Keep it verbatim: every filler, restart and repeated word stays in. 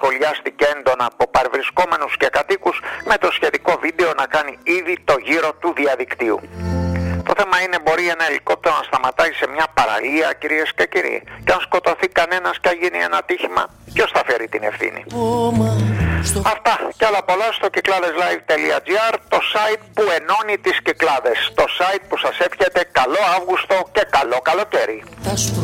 σχολιάστηκε έντονα από παρευρισκόμενους και κατοίκους, με το σχετικό βίντεο να κάνει ήδη το γύρο του διαδικτύου. Το θέμα είναι, μπορεί ένα ελικόπτερο να σταματάει σε μια παραλία, κυρίες και κύριοι, και αν σκοτωθεί κανένας και γίνει ένα ατύχημα, ποιος θα φέρει την ευθύνη? Αυτά και άλλα πολλά στο κυκλάδες live τελεία τζι άρ, το site που ενώνει τις Κυκλάδες, το site που σας εύχεται καλό Αύγουστο και καλό καλοκαίρι.